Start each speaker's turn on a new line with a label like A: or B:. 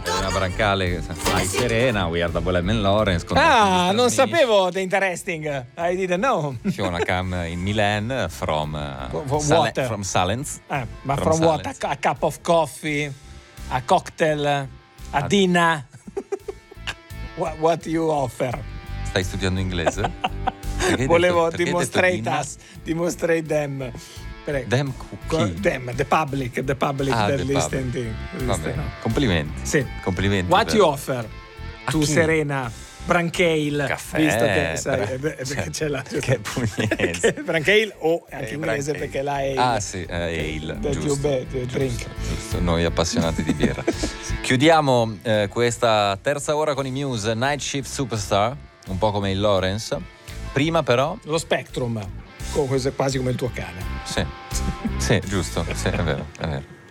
A: Serena Brancale, Fly Serena, We Are Double M and Lawrence.
B: Non sapevo the interesting. I didn't know.
A: Fiona come in Milan from
B: water.
A: From Salens.
B: Ma from what? A cup of coffee, a cocktail, a dinner. What you offer?
A: Stai studiando inglese?
B: Volevo demonstrate them.
A: Them cookie.
B: Them, the public that listen.
A: Complimenti.
B: Sì.
A: Complimenti.
B: What you offer to Serena Brancale?
A: Caffè.
B: Visto che sai, perché c'è la
A: che pugnese.
B: Brancale o anche inglese perché la ale.
A: Ah sì, ale.
B: Giusto.
A: Noi appassionati di birra. Chiudiamo questa terza ora con i Muse, Night Shift Superstar, un po' come il Lawrence. Prima però
B: lo Spectrum, quasi come il tuo cane.
A: Sì, giusto, sì, è vero.